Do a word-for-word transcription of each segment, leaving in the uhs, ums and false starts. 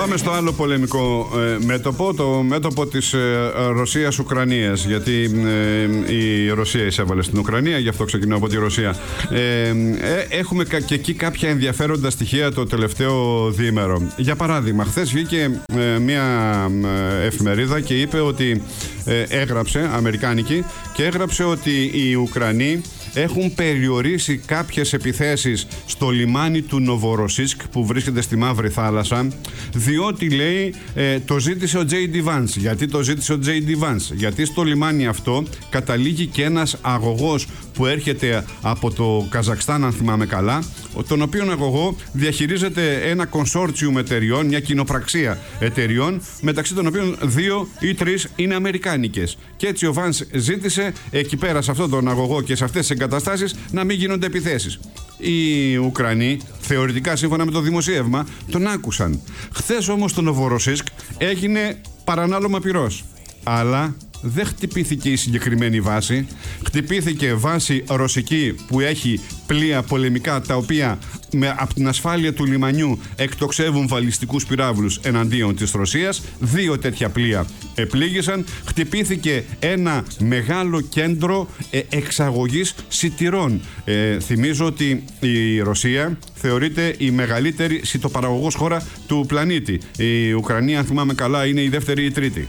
Πάμε στο άλλο πολεμικό ε, μέτωπο, το μέτωπο της ε, Ρωσίας-Ουκρανίας. Γιατί ε, η Ρωσία εισέβαλε στην Ουκρανία, γι' αυτό ξεκινώ από τη Ρωσία. Ε, ε, έχουμε και εκεί κάποια ενδιαφέροντα στοιχεία το τελευταίο διήμερο. Για παράδειγμα, χθες βγήκε ε, μια εφημερίδα και είπε ότι ε, έγραψε, αμερικάνικη, και έγραψε ότι οι Ουκρανοί έχουν περιορίσει κάποιες επιθέσεις στο λιμάνι του Νοβοροσίσκ που βρίσκεται στη Μαύρη Θάλασσα, διότι λέει ε, το ζήτησε ο τζέι ντι Vance. Γιατί το ζήτησε ο τζέι ντι Vance? Γιατί στο λιμάνι αυτό καταλήγει και ένας αγωγός που έρχεται από το Καζακστάν, αν θυμάμαι καλά, τον οποίον αγωγό διαχειρίζεται ένα κονσόρτσιουμ εταιριών, μια κοινοπραξία εταιριών, μεταξύ των οποίων δύο ή τρεις είναι αμερικάνικες. Και έτσι ο Vance ζήτησε εκεί πέρα σε αυτόν τον αγωγό και σε αυτές τις εγκαταστάσεις να μην γίνονται επιθέσεις. Οι Ουκρανοί, θεωρητικά σύμφωνα με το δημοσίευμα, τον άκουσαν. Χθες όμως στο Νοβοροσίσκ έγινε παρανάλωμα πυρός. Αλλά δεν χτυπήθηκε η συγκεκριμένη βάση. Χτυπήθηκε βάση ρωσική που έχει πλοία πολεμικά, τα οποία με, από την ασφάλεια του λιμανιού εκτοξεύουν βαλιστικούς πυράβλους εναντίον της Ρωσίας. Δύο τέτοια πλοία επλήγησαν. Χτυπήθηκε ένα μεγάλο κέντρο ε, εξαγωγής σιτηρών. Ε, θυμίζω ότι η Ρωσία θεωρείται η μεγαλύτερη σιτοπαραγωγός χώρα του πλανήτη. Η Ουκρανία, αν θυμάμαι καλά, είναι η δεύτερη ή η τρίτη.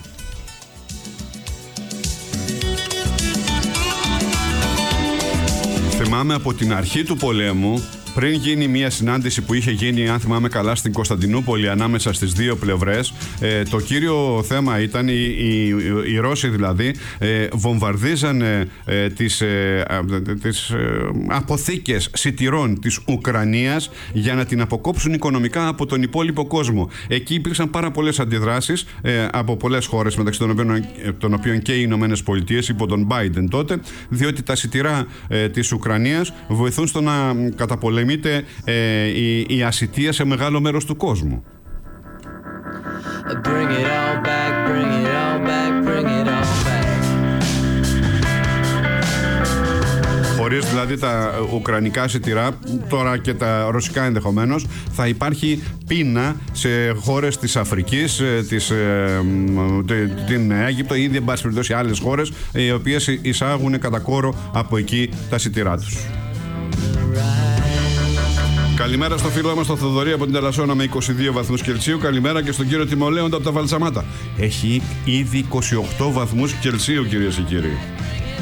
Θυμάμαι από την αρχή του πολέμου, πριν γίνει μια συνάντηση που είχε γίνει, αν θυμάμαι καλά, στην Κωνσταντινούπολη ανάμεσα στις δύο πλευρές, ε, το κύριο θέμα ήταν οι, οι, οι Ρώσοι δηλαδή ε, βομβαρδίζανε ε, τις, ε, τις ε, αποθήκες σιτηρών της Ουκρανίας για να την αποκόψουν οικονομικά από τον υπόλοιπο κόσμο. Εκεί υπήρξαν πάρα πολλές αντιδράσεις ε, από πολλές χώρες, μεταξύ των οποίων, των οποίων και οι Ηνωμένες Πολιτείες υπό τον Biden τότε, διότι τα σιτηρά ε, της Ουκρανίας βοηθούν στο να καταπολεμήσουν Ε, η, η ασιτεία σε μεγάλο μέρος του κόσμου. Bring it all back, bring it all back, bring it all back. Χωρίς δηλαδή τα ουκρανικά σιτηρά, τώρα και τα ρωσικά ενδεχομένως, θα υπάρχει πείνα σε χώρες της Αφρικής, της, την Αίγυπτο ή εν πάση περιπτώσει άλλες χώρες, οι οποίες εισάγουν κατά κόρο από εκεί τα σιτηρά τους. Καλημέρα στο φίλο μας τον Θοδωρή από την Ταλασσόνα με είκοσι δύο βαθμούς Κελσίου. Καλημέρα και στον κύριο Τιμολέοντα από τα Βαλσαμάτα. Έχει ήδη είκοσι οκτώ βαθμούς Κελσίου, κυρίες και κύριοι.